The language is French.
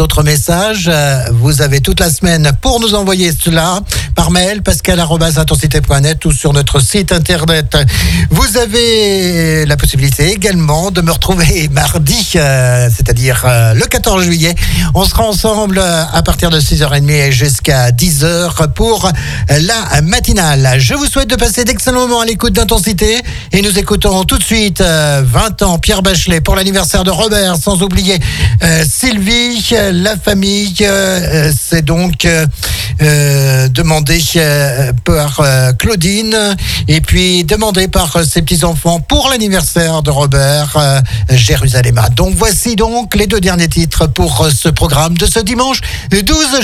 d'autres messages. Vous avez toute la semaine pour nous envoyer cela par mail, pascal@intensité.net ou sur notre site internet. Vous avez la possibilité également de me retrouver mardi, c'est-à-dire le 14 juillet. On sera ensemble à partir de 6h30 jusqu'à 10h pour la matinale. Je vous souhaite de passer d'excellents moments à l'écoute d'Intensité et nous écoutons tout de suite 20 ans Pierre Bachelet pour l'anniversaire de Robert, sans oublier Sylvie, la famille. C'est donc demandé par Claudine et puis demandé par ses petits-enfants pour l'anniversaire de Robert, Jérusalem. Donc voici donc les deux derniers titres pour ce programme de ce dimanche 12